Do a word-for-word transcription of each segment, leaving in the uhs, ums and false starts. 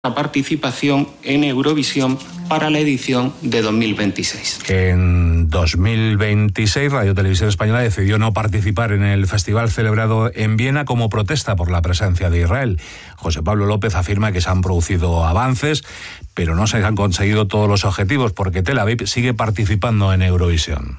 la participación en Eurovisión para la edición de dos mil veintiséis. En dos mil veintiséis, Radio Televisión Española decidió no participar en el festival celebrado en Viena como protesta por la presencia de Israel. José Pablo López afirma que se han producido avances, pero no se han conseguido todos los objetivos porque Tel Aviv sigue participando en Eurovisión.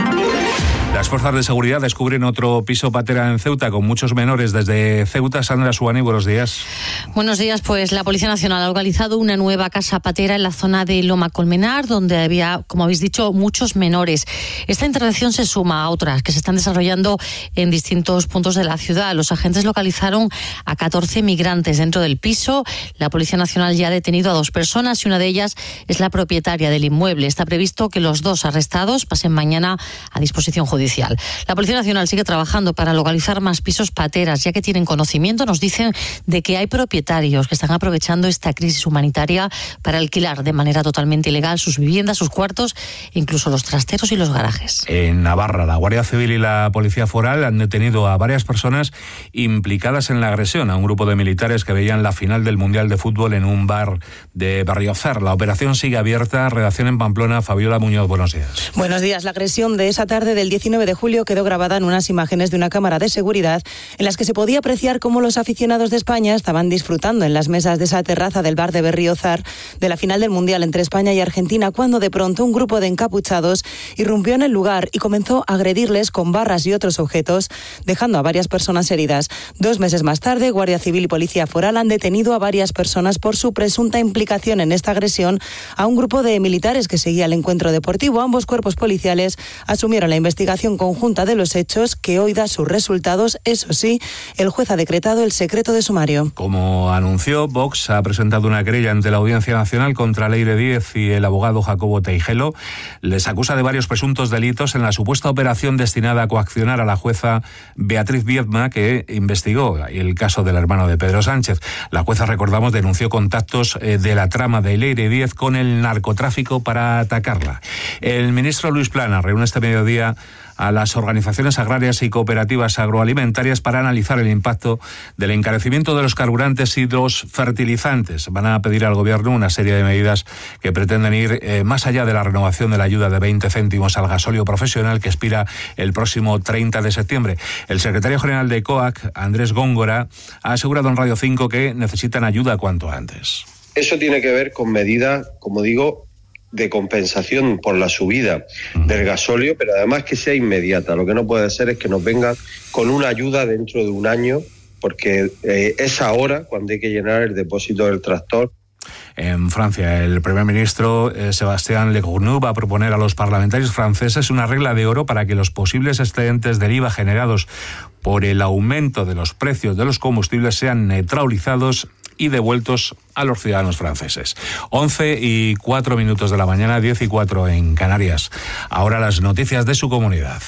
Las fuerzas de seguridad descubren otro piso patera en Ceuta con muchos menores. Desde Ceuta, Sandra Suani, buenos días. Buenos días, pues la Policía Nacional ha localizado una nueva casa patera en la zona de Loma Colmenar, donde había, como habéis dicho, muchos menores. Esta intervención se suma a otras que se están desarrollando en distintos puntos de la ciudad. Los agentes localizaron a catorce migrantes dentro del piso. La Policía Nacional ya ha detenido a dos personas y una de ellas es la propietaria del inmueble. Está previsto que los dos arrestados pasen mañana a disposición judicial. La Policía Nacional sigue trabajando para localizar más pisos pateras, ya que tienen conocimiento, nos dicen, de que hay propietarios que están aprovechando esta crisis humanitaria para alquilar de manera totalmente ilegal sus viviendas, sus cuartos, incluso los trasteros y los garajes. En Navarra, la Guardia Civil y la Policía Foral han detenido a varias personas implicadas en la agresión a un grupo de militares que veían la final del Mundial de Fútbol en un bar de Berriozar. La operación sigue abierta. Redacción en Pamplona, Fabiola Muñoz, buenos días. Buenos días. La agresión de esa tarde del diecinueve de julio quedó grabada en unas imágenes de una cámara de seguridad en las que se podía apreciar cómo los aficionados de España estaban disfrutando en las mesas de esa terraza del bar de Berriozar de la final del Mundial entre España y Argentina, cuando de pronto un grupo de encapuchados irrumpió en el lugar y comenzó a agredirles con barras y otros objetos, dejando a varias personas heridas. Dos meses más tarde, Guardia Civil y Policía Foral han detenido a varias personas por su presunta implicación en esta agresión a un grupo de militares que seguía el encuentro deportivo. Ambos cuerpos policiales asumieron la investigación conjunta de los hechos, que hoy da sus resultados. Eso sí, el juez ha decretado el secreto de sumario. Como anunció, Vox ha presentado una querella ante la Audiencia Nacional contra Leire Díez y el abogado Jacobo Teijelo. Les acusa de varios presuntos delitos en la supuesta operación destinada a coaccionar a la jueza Beatriz Viedma, que investigó el caso del hermano de Pedro Sánchez. La jueza, recordamos, denunció contactos de la trama de Leire Díez con el narcotráfico para atacarla. El ministro Luis Planas reúne este mediodía a las organizaciones agrarias y cooperativas agroalimentarias para analizar el impacto del encarecimiento de los carburantes y los fertilizantes. Van a pedir al Gobierno una serie de medidas que pretenden ir eh, más allá de la renovación de la ayuda de veinte céntimos al gasóleo profesional que expira el próximo treinta de septiembre. El secretario general de COAC, Andrés Góngora, ha asegurado en Radio cinco que necesitan ayuda cuanto antes. Eso tiene que ver con medidas, como digo, de compensación por la subida del gasóleo, pero además que sea inmediata. Lo que no puede ser es que nos vengan con una ayuda dentro de un año, porque eh, es ahora cuando hay que llenar el depósito del tractor. En Francia, el primer ministro eh, Sébastien Lecornu va a proponer a los parlamentarios franceses una regla de oro para que los posibles excedentes del I V A generados por el aumento de los precios de los combustibles sean neutralizados y devueltos a los ciudadanos franceses. once y cuatro minutos de la mañana, diez y cuatro en Canarias. Ahora las noticias de su comunidad.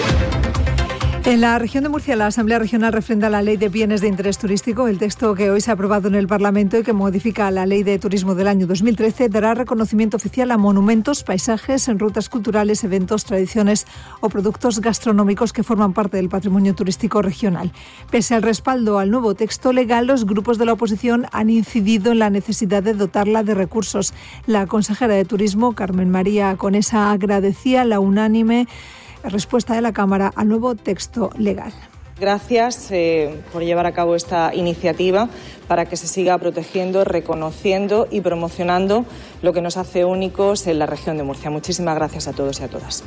En la región de Murcia, la Asamblea Regional refrenda la Ley de Bienes de Interés Turístico. El texto que hoy se ha aprobado en el Parlamento y que modifica la Ley de Turismo del año dos mil trece dará reconocimiento oficial a monumentos, paisajes, en rutas culturales, eventos, tradiciones o productos gastronómicos que forman parte del patrimonio turístico regional. Pese al respaldo al nuevo texto legal, los grupos de la oposición han incidido en la necesidad de dotarla de recursos. La consejera de Turismo, Carmen María Conesa, agradecía la unánime respuesta de la Cámara al nuevo texto legal. Gracias eh, por llevar a cabo esta iniciativa para que se siga protegiendo, reconociendo y promocionando lo que nos hace únicos en la región de Murcia. Muchísimas gracias a todos y a todas.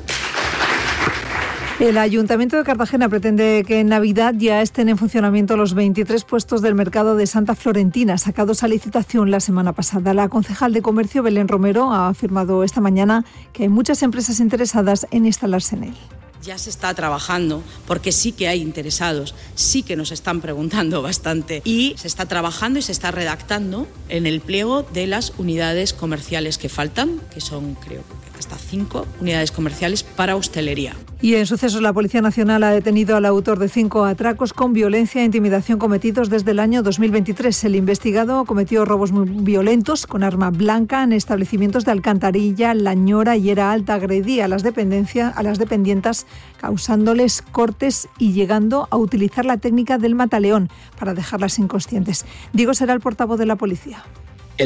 El Ayuntamiento de Cartagena pretende que en Navidad ya estén en funcionamiento los veintitrés puestos del mercado de Santa Florentina, sacados a licitación la semana pasada. La concejal de Comercio, Belén Romero, ha afirmado esta mañana que hay muchas empresas interesadas en instalarse en él. Ya se está trabajando, porque sí que hay interesados, sí que nos están preguntando bastante, y se está trabajando y se está redactando en el pliego de las unidades comerciales que faltan, que son, creo que hasta cinco unidades comerciales para hostelería. Y en sucesos, la Policía Nacional ha detenido al autor de cinco atracos con violencia e intimidación cometidos desde el año dos mil veintitrés. El investigado cometió robos muy violentos con arma blanca en establecimientos de Alcantarilla, La Ñora y Era Alta. Agredía a las, dependencia, a las dependientas, causándoles cortes y llegando a utilizar la técnica del mataleón para dejarlas inconscientes. Diego será el portavoz de la policía.